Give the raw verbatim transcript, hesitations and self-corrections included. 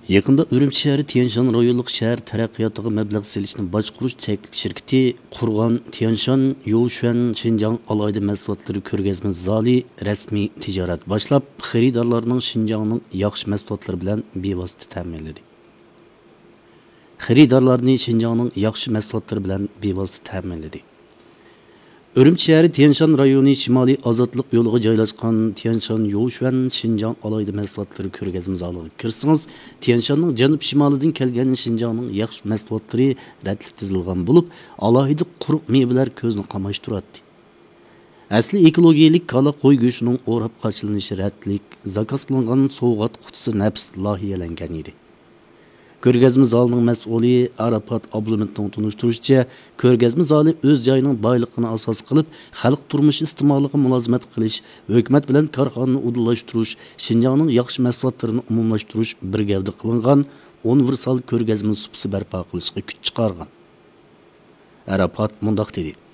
Yaqında Urumchi shahri Tianshan rayonluq shahar taraqqiyotiga mablag' selishni boshqarish cheklik shirkati qurgan Tianshan Youshuan Xinjiang alayda mahsulotlari ko'rgazma zali rasmiy tijorat boshlab, xaridorlarning Xinjiangning yaxshi mahsulotlari bilan bevosita ta'minladi. Xaridorlarni Xinjiangning yaxshi mahsulotlari bilan bevosita ta'minladi. Urumchi shahri Tianshan rayoni shimoliy ozodlik yo'liga joylashgan Tianshan Youshuan Xinjiang alayda mahsulotlari ko'rgazma zaliga kirsangiz, Tianshanning janub shimolidan kelgan Xinjiangning yaxshi mahsulotlari ratli tizilgan bo'lib, alohida quruq mevalar ko'zni qamashtiradi. Asli ekologik kala qo'y go'shtining o'rab qachilinishi ratlik, zakaz qilingan sovg'at qutisi nafs loyihalangan edi. Ko'rgazma zalining mas'uli Arafat Ablumitning tunishtirishicha, ko'rgazma zali o'z joyining boyligini asos qilib, xalq turmushi istimoliga mulozimat qilish, hukumat bilan korxonani udillashtirish, Xinjiangning yaxshi mahsulotlarini umumlashtirish bir gavda qilingan universal ko'rgazma supsi barpo qilishga kuch chiqargan. Arafat mundaq dedi: